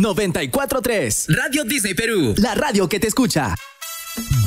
94.3. Radio Disney Perú. La radio que te escucha.